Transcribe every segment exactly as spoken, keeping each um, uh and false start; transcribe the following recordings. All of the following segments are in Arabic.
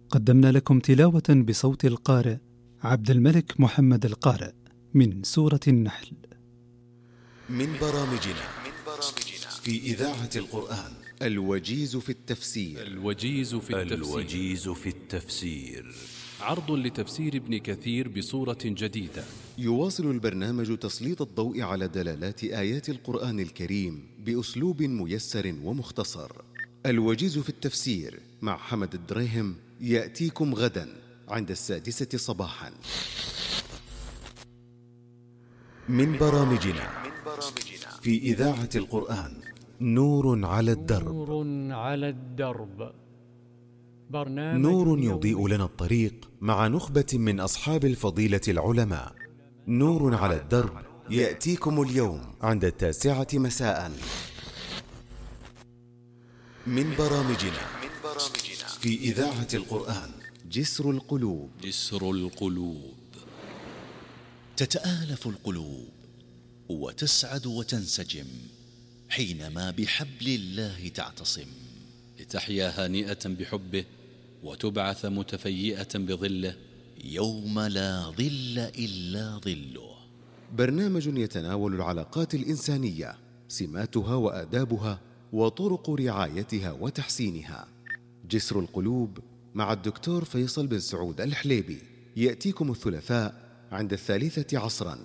قدمنا لكم تلاوة بصوت القارئ عبد الملك محمد القارئ من سورة النحل. من برامجنا في إذاعة القرآن الوجيز في التفسير. الوجيز في التفسير, الوجيز في التفسير. عرض لتفسير ابن كثير بصورة جديدة. يواصل البرنامج تسليط الضوء على دلالات آيات القرآن الكريم بأسلوب ميسر ومختصر. الوجيز في التفسير مع حمد الدريهم يأتيكم غدا عند السادسة صباحا. من برامجنا في إذاعة القرآن نور على الدرب. نور على الدرب، برنامج نور يضيء لنا الطريق مع نخبة من أصحاب الفضيلة العلماء. نور على الدرب يأتيكم اليوم عند التاسعة مساء. من برامجنا في إذاعة القرآن جسر القلوب. جسر القلوب. تتآلف القلوب وتسعد وتنسجم حينما بحبل الله تعتصم، لتحيا هانئة بحبه وتبعث متفيئة بظله يوم لا ظل إلا ظله. برنامج يتناول العلاقات الإنسانية، سماتها وآدابها وطرق رعايتها وتحسينها. جسر القلوب مع الدكتور فيصل بن سعود الحليبي يأتيكم الثلاثاء عند الثالثة عصرا.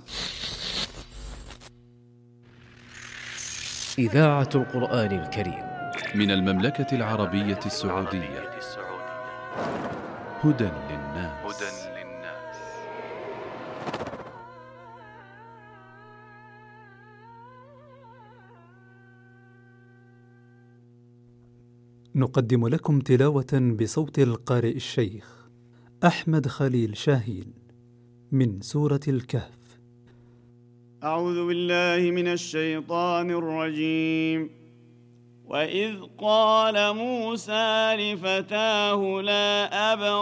إذاعة القرآن الكريم من المملكة العربية السعودية. هدى للناس. نقدم لكم تلاوة بصوت القارئ الشيخ أحمد خليل شاهين من سورة الكهف. أعوذ بالله من الشيطان الرجيم. وإذ قال موسى لفتاه لا أبرح